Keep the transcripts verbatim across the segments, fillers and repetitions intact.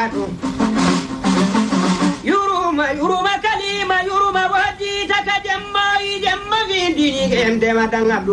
dangatu yuruma yuruma kalima yuruma wadi taka jamma jamma vindi gemde madangatu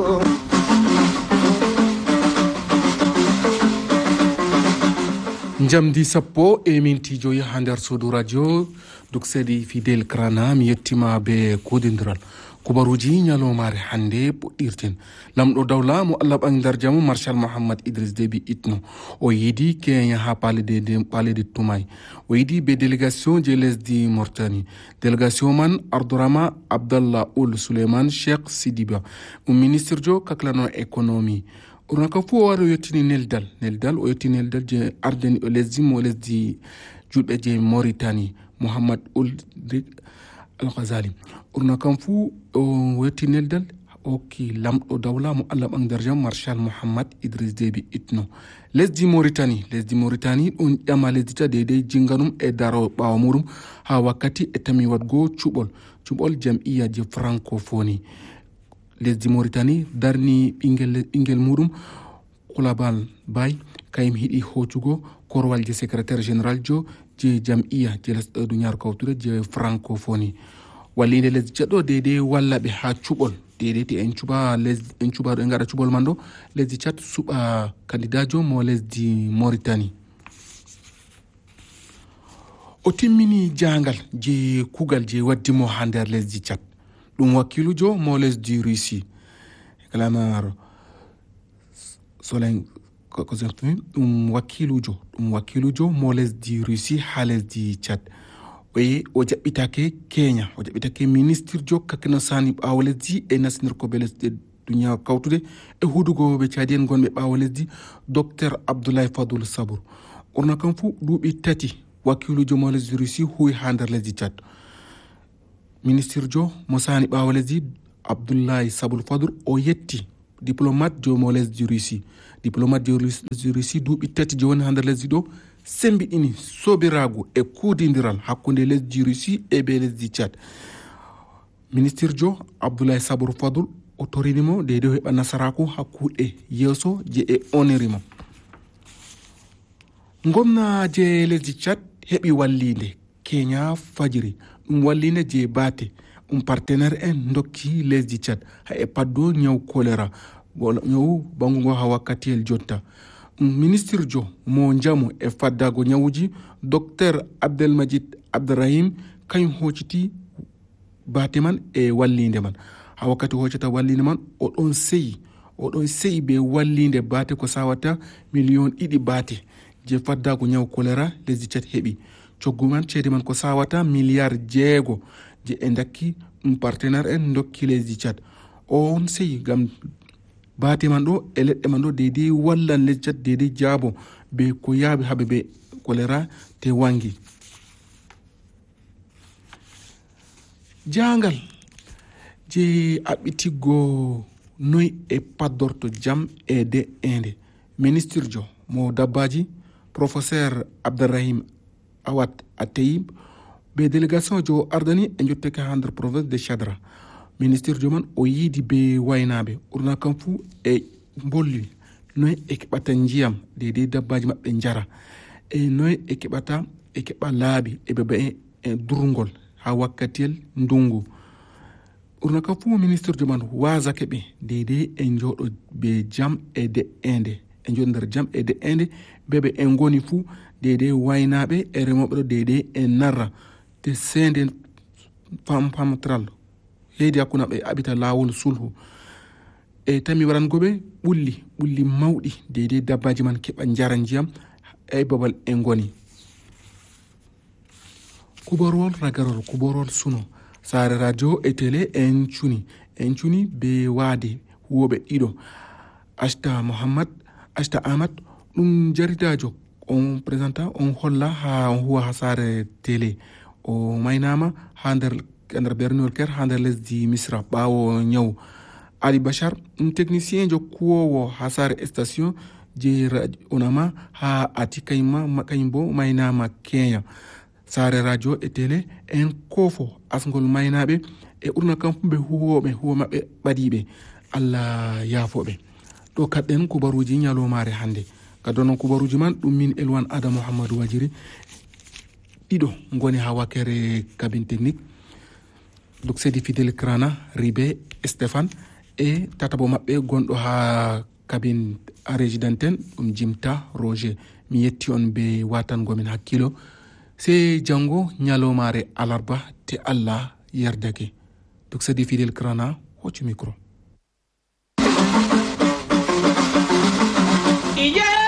jamdi sappo e minti joyi ha nder suudu radio duk sedi fidel krana mi yettima be kodindiral kubaruji ñalomare hande puɗɗirten lamɗo dawla mo allah ɓangdar jamu marshal mouhammad idris déby itno o yiidi kenya ha palede de palede tumay o yiidi be délégation je lesdi mortani délégation man ardorama abdallah ul souleymane cheikh sidiba mo ministre jo kaklano économie orna ka fu o wari o yettini neldal neldal o yettini neldal je ardeni o lesdi mo lesdi julɓe je mauritanie mouhammad ul al-Ghazali urna kam fu o wetti neldal okki lamɗo dawla mo allah ɓangdar jam marshal mouhammad idris déby itno lesdi mauritanie lesdi mauritanie ɗum ƴama lesdi ta dedey jinganum e daro ɓawa muɗum ha wakkati e tami wadgo cuɓol cuɓol jam'iya je francophonie lesdi mauritanie darni ɓingel ɓingel muɗum kulabal bay kayim hiɗi hoccugo korwal je secrétaire général jo je jam'iya je lesɗo duniyaaru kawtude je francophonie wallinde lesdi catɗo dede wallaɓe ha cuɓol dede te en cuɓa lesdi en cuɓaɗo en gaɗa cuɓol man ɗo lesdi cat suɓa candidat jo mo lesdi mauritanie o timmini jangal je kugal je waddimo ha nder lesdi cat ɗum wakkilujo mo lesdi russie kalamaro solen ko ɗum wakkilujo ɗum wakkilujo mo lesdi russie ha lesdi tchad oye o jaɓɓitake kenya o jaɓɓitake ministre jo kakkino sani ɓawo lesdi e nasnirko be lesdi duniya kawtude e hudugo ɓe cadien gonɓe ɓawo lesdi docteur abdoulaye fadoul sabour ɓurna kam fu duuɓi tati wakkilujo mo lesdi russie huwi ha nder lesdi tchad ministre jo mo sani ɓawo lesdi abdoulaye saboul fadoul o yetti diplomate jo mo lesdi russie diplomate jo lesdi russie duuɓi tati je woni ha nder lesdi ɗo sembiɗini sobiragu e kuudidiral hakkude lesdi russie e be lesdi tchad ministre jo abdoulaye sabour fadoul o torinimo de de heɓa nasaraku hakkuɗe yeeso je e onirimo gomna je lesdi tchad heɓi wallide kenya fajiri ɗum wallide je baate ɗum partenaire en dokki lesdi tchad ha e paddo ñaw choléra ñaw bangugo ha wakkatiyel jotta ministre jo mo jamu e faddago ñawuji docteur abdelmajid abdrahim kañum hocciti baate man e wallinde man ha wakkati hoccata wallinde man o ɗon seyi o ɗon seyi be wallinde baate ko sawata million ɗiɗi baate je faddago ñaw choléra lesdi tchad heɓi coggu man ceede man ko sawata milliard jeego je e dakki ɗum partenaire en dokki lesdi tchad on seyi gam baate man ɗo e leɗɗe man ɗo deydey wallan lesdi tchad deydey jaabo be ko yaaɓi haɓe be choléra te wangi jangal je aɓɓitiggo noy e paddorto jam e de inde ministre jo mo dabbaji professeur abdourahim awad ateyib be délégation jo ardani e jotteke ha nder province de chadra ministre jo man o yiidi be waynaɓe ɓurna kam fuu e bolli noy e keɓata ndiyam deydey dabbaji maɓɓe jara e noy e keɓata e keɓa laaɓi e ɓeɓe e durgol ha wakkatiyel ndungu ɓurna kam fuu ministre jo man wasake ɓe deydey e jooɗo be jam e de inde e jooɗo nder jam e de inde beɓe e goni fuu deydey waynaɓe e remoɓe ɗo deydey e narra te sende fam famtral heydi hakkude maɓɓe aɓita laawol sulhu e tami waɗangoɓe ɓulli ɓulli mawɗi deydey dabbaji man keɓa jara ndiyam e babal e goni kuborol ragarol kuborol suno sare radio e télé en cuni en cuni be waade huwoɓe ɗiɗo ashta mouhammad ashta ahmad ɗum jaridajo on présentant on holla ha on huwa ha sare télé o maynama ha nder nder berniol ker ha nder lesdi misra ɓawo ñaw ali bachar ɗum technicien jo kuwowo ha sare station je onama ha ati kayma kañum bo maynama kenya sare radio e télé en kofo asgol maynaɓe e ɓurna kam fu ɓe huwoɓe huwo maɓɓe ɓaɗiɓe allah yaafoɓe ɗo kadɗen kubaruji ñalomare hande kaddo noon kubaruji man ɗum min elwan ada mouhamadou wajiri ɗiɗo ngoni ha wakere cabine technique donc sedi fidèle crana ribe stéphane e tatabo mabɓe gonɗo ha cabine à régie d'antenne ɗum jimta roger mi yetti on be watangomin hakkilo se jango ñalomare alarba te allah yerdake donc sedi fidèle crana hoccu micro yeah.